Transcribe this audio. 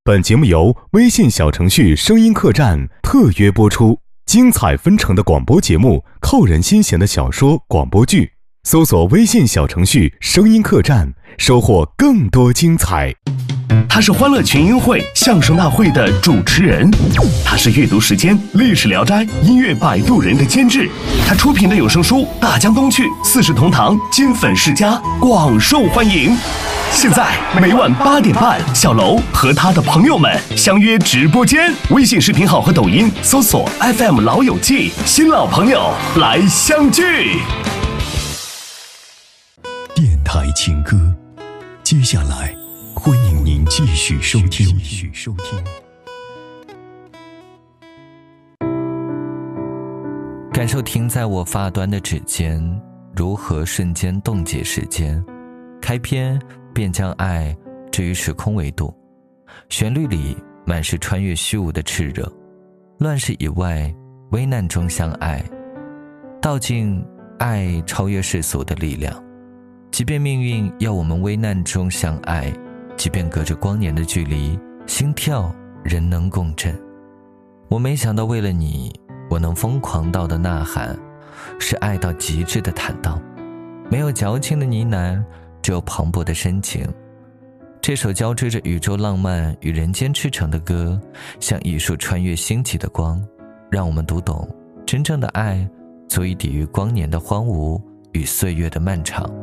本节目由微信小程序声音客栈特约播出，精彩纷呈的广播节目，扣人心弦的小说广播剧，搜索微信小程序声音客栈，收获更多精彩。 他是欢乐群英会相声大会的主持人，他是阅读时间历史聊斋音乐摆渡人的监制，他出品的有声书《大江东去》四世同堂金粉世家广受欢迎。现在每晚8点半，小楼和他的朋友们相约直播间，微信视频号和抖音搜索 FM 老友记，新老朋友来相聚。 电台情歌，接下来欢迎您继续收听。 感受停在我发端的指尖，如何瞬间冻结时间。开篇便将爱置于时空维度，旋律里满是穿越虚无的炽热。乱世以外，危难中相爱，道尽爱超越世俗的力量。即便命运要我们危难中相爱，即便隔着光年的距离，心跳仍能共振。我没想到为了你，我能疯狂到的呐喊，是爱到极致的坦荡。没有矫情的呢喃，只有磅礴的深情。这首交织着宇宙浪漫与人间赤诚的歌，像一束穿越星际的光，让我们读懂真正的爱足以抵御光年的荒芜与岁月的漫长。